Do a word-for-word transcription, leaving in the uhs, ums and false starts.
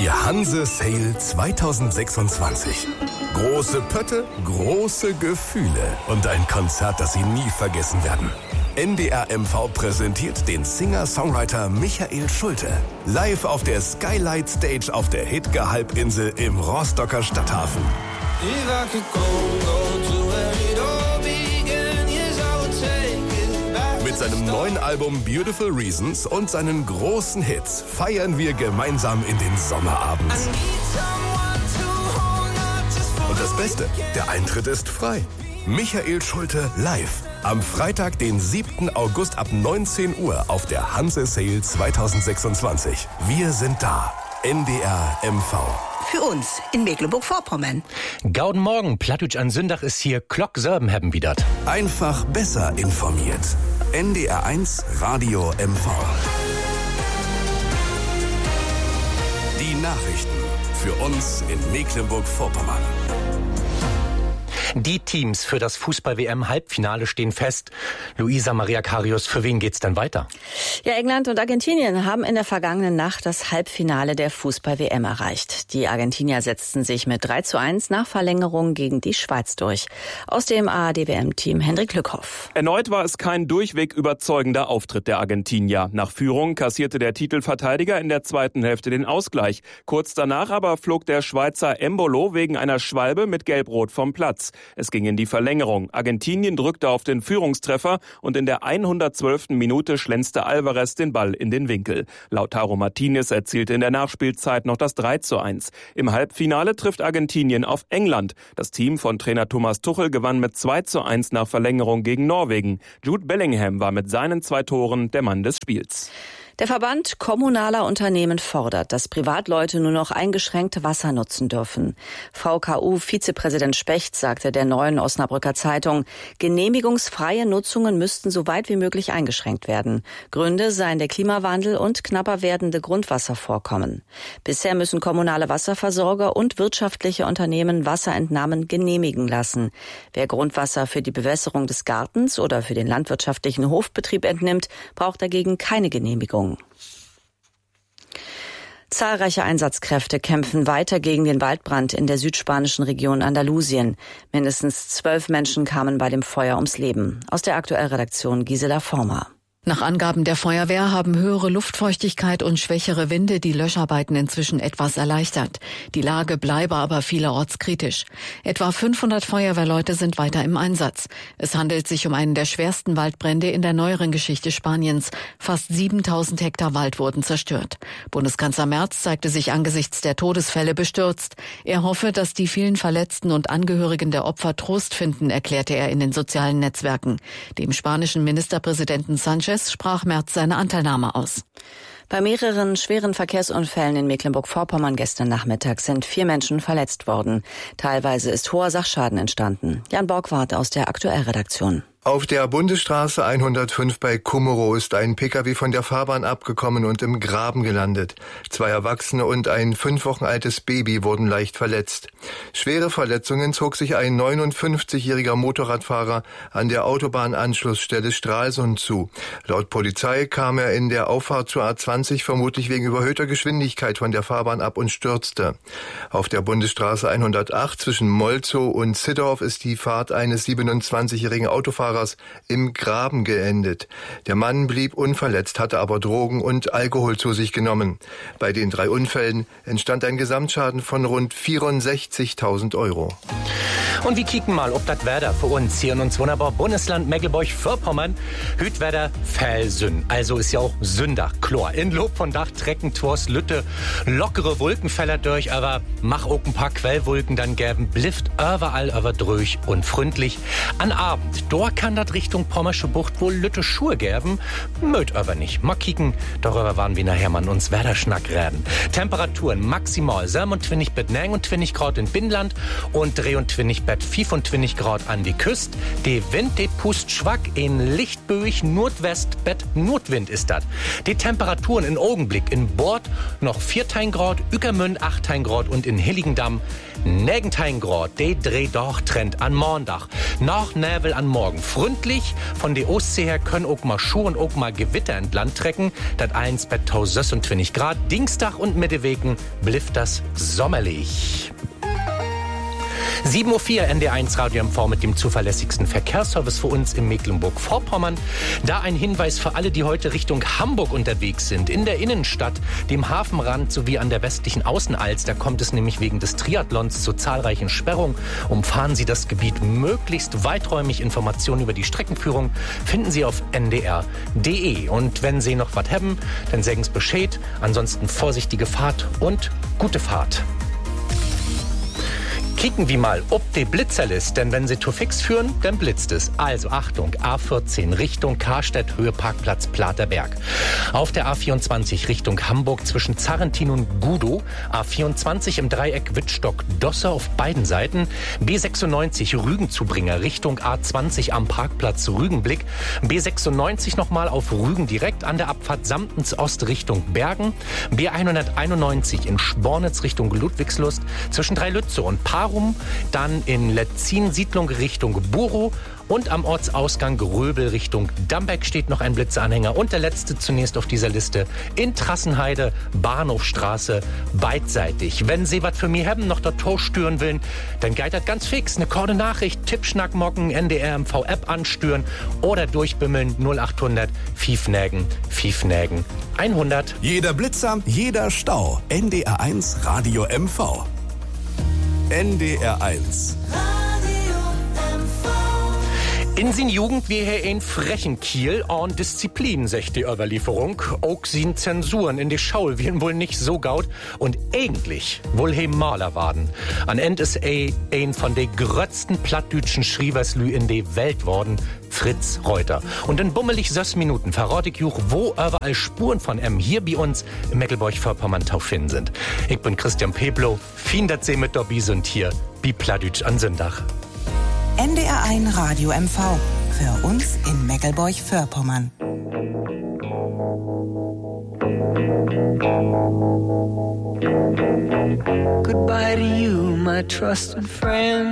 Der Hanse Sale zwanzig sechsundzwanzig. Große Pötte, große Gefühle und ein Konzert, das Sie nie vergessen werden. N D R M V präsentiert den Singer-Songwriter Michael Schulte. Live auf der Skylight Stage auf der Hidge-Halbinsel im Rostocker Stadthafen. Mit seinem neuen Album Beautiful Reasons und seinen großen Hits feiern wir gemeinsam in den Sommerabend. Und das Beste, der Eintritt ist frei. Michael Schulte live. Am Freitag, den siebten August ab neunzehn Uhr auf der Hanse Sale zwanzig sechsundzwanzig. Wir sind da. N D R M V. Für uns in Mecklenburg-Vorpommern. Gauden Morgen, Plattdeutsch an Sündach ist hier Glock Sörben haben wieder. Einfach besser informiert. N D R eins Radio M V. Die Nachrichten für uns in Mecklenburg-Vorpommern. Die Teams für das Fußball-W M-Halbfinale stehen fest. Luisa Maria Karius, für wen geht's denn weiter? Ja, England und Argentinien haben in der vergangenen Nacht das Halbfinale der Fußball-W M erreicht. Die Argentinier setzten sich mit drei zu eins nach Verlängerung gegen die Schweiz durch. Aus dem A R D-W M-Team Hendrik Lückhoff. Erneut war es kein durchweg überzeugender Auftritt der Argentinier. Nach Führung kassierte der Titelverteidiger in der zweiten Hälfte den Ausgleich. Kurz danach aber flog der Schweizer Embolo wegen einer Schwalbe mit Gelb-Rot vom Platz. Es ging in die Verlängerung. Argentinien drückte auf den Führungstreffer und in der hundertzwölften Minute schlänzte Alvarez den Ball in den Winkel. Lautaro Martinez erzielte in der Nachspielzeit noch das drei zu eins. Im Halbfinale trifft Argentinien auf England. Das Team von Trainer Thomas Tuchel gewann mit zwei zu eins nach Verlängerung gegen Norwegen. Jude Bellingham war mit seinen zwei Toren der Mann des Spiels. Der Verband kommunaler Unternehmen fordert, dass Privatleute nur noch eingeschränkt Wasser nutzen dürfen. V K U-Vizepräsident Specht sagte der Neuen Osnabrücker Zeitung, genehmigungsfreie Nutzungen müssten so weit wie möglich eingeschränkt werden. Gründe seien der Klimawandel und knapper werdende Grundwasservorkommen. Bisher müssen kommunale Wasserversorger und wirtschaftliche Unternehmen Wasserentnahmen genehmigen lassen. Wer Grundwasser für die Bewässerung des Gartens oder für den landwirtschaftlichen Hofbetrieb entnimmt, braucht dagegen keine Genehmigung. Zahlreiche Einsatzkräfte kämpfen weiter gegen den Waldbrand in der südspanischen Region Andalusien. Mindestens zwölf Menschen kamen bei dem Feuer ums Leben. Aus der Aktuellredaktion Gisela Former. Nach Angaben der Feuerwehr haben höhere Luftfeuchtigkeit und schwächere Winde die Löscharbeiten inzwischen etwas erleichtert. Die Lage bleibe aber vielerorts kritisch. Etwa fünfhundert Feuerwehrleute sind weiter im Einsatz. Es handelt sich um einen der schwersten Waldbrände in der neueren Geschichte Spaniens. Fast siebentausend Hektar Wald wurden zerstört. Bundeskanzler Merz zeigte sich angesichts der Todesfälle bestürzt. Er hoffe, dass die vielen Verletzten und Angehörigen der Opfer Trost finden, erklärte er in den sozialen Netzwerken. Dem spanischen Ministerpräsidenten Sánchez sprach Merz seine Anteilnahme aus. Bei mehreren schweren Verkehrsunfällen in Mecklenburg-Vorpommern gestern Nachmittag sind vier Menschen verletzt worden. Teilweise ist hoher Sachschaden entstanden. Jan Borgward aus der Aktuellredaktion. Auf der Bundesstraße hundertfünf bei Kummerow ist ein Pkw von der Fahrbahn abgekommen und im Graben gelandet. Zwei Erwachsene und ein fünf Wochen altes Baby wurden leicht verletzt. Schwere Verletzungen zog sich ein neunundfünfzigjähriger Motorradfahrer an der Autobahnanschlussstelle Stralsund zu. Laut Polizei kam er in der Auffahrt zur A zwanzig vermutlich wegen überhöhter Geschwindigkeit von der Fahrbahn ab und stürzte. Auf der Bundesstraße hundertacht zwischen Molzow und Zittdorf ist die Fahrt eines siebenundzwanzigjährigen Autofahrers im Graben geendet. Der Mann blieb unverletzt, hatte aber Drogen und Alkohol zu sich genommen. Bei den drei Unfällen entstand ein Gesamtschaden von rund vierundsechzigtausend Euro. Und wir kicken mal, ob das Wetter für uns hier in uns wunderbar Bundesland Mecklenburg-Vorpommern Hütwetter Felsün. Also ist ja auch Sündach, Chlor. In Lob von Dach, Trecken, Tors, Lütte, lockere Wolkenfeller durch, aber mach auch ein paar Quellwolken, dann gäben Blift überall aber durch und freundlich. An Abend, dort kann das Richtung Pommersche Bucht wohl Lütte Schuhe gäben, mögt aber nicht. Mal kicken, darüber waren wir nachher mal uns Wetterschnack reden. Temperaturen maximal siebenundzwanzig bis neunundzwanzig Grad in Binnenland und dreiundzwanzig bet fünfundzwanzig Grad an die Küste. De Wind, de pust schwack in lichtböig Nordwest, bet Nordwind ist dat. Die Temperaturen in Augenblick in Bord noch vierzehn Grad, Ueckermünd achtzehn Grad und in Hilligendam neunzehn Grad. De dreht doch Trend an Montag. Nach Nebel an morgen. Freundlich von der Ostsee her können auch mal Schuhe und auch mal Gewitter ent Land trecken. Dat eins bet sechsundzwanzig Grad. Dienstag und Mittewegen blifft das sommerlich. sieben Uhr vier N D eins Radio M V mit dem zuverlässigsten Verkehrsservice für uns in Mecklenburg-Vorpommern. Da ein Hinweis für alle, die heute Richtung Hamburg unterwegs sind. In der Innenstadt, dem Hafenrand sowie an der westlichen Außenalster kommt es nämlich wegen des Triathlons zu zahlreichen Sperrungen. Umfahren Sie das Gebiet möglichst weiträumig. Informationen über die Streckenführung finden Sie auf N D R punkt D E. Und wenn Sie noch was haben, dann sagen Sie Bescheid. Ansonsten vorsichtige Fahrt und gute Fahrt. Kicken wir mal, ob die Blitzer ist, denn wenn sie zu fix führen, dann blitzt es. Also Achtung, A vierzehn Richtung Karstedt, Höhe Parkplatz Platerberg. Auf der A vierundzwanzig Richtung Hamburg zwischen Zarrentin und Gudow. A vierundzwanzig im Dreieck Wittstock-Dosse auf beiden Seiten. B sechsundneunzig Rügenzubringer Richtung A zwanzig am Parkplatz Rügenblick. B sechsundneunzig nochmal auf Rügen direkt an der Abfahrt Samtens Ost Richtung Bergen. B hunderteinundneunzig in Spornitz Richtung Ludwigslust zwischen Dreilütze und Paar. Dann in Letzin Siedlung Richtung Buro und am Ortsausgang Gröbel Richtung Dambeck steht noch ein Blitzeanhänger. Und der letzte zunächst auf dieser Liste in Trassenheide, Bahnhofstraße, beidseitig. Wenn Sie was für mich haben, noch dort Tor stören will, dann geht das ganz fix. Eine korte Nachricht, Tippschnack mocken, N D R M V App anstören oder durchbimmeln null achthundert Fiefnägen, Fiefnägen hundert. Jeder Blitzer, jeder Stau. N D R eins Radio M V. N D R eins. In sin Jugend wie hier ein frechen Kiel an Disziplin, sagt die Überlieferung. Auch sin Zensuren in die Schaul wiren wohl nicht so gaut und eigentlich wohl he Maler waren. An End ist er ein von de grötzten plattdütschen Schrieverslü in de Welt worden, Fritz Reuter. Und in bummelig sechs Minuten verrat ich juch, wo überall Spuren von M hier bei uns im Mecklenburg-Vorpommern zu finden sind. Ich bin Christian Peblo, vielen Dank mit dabei sind hier, bi Plattdütsch an Sündach. N D R eins Radio M V. Für uns in Mecklenburg-Vorpommern. Goodbye to you, my trusted friend.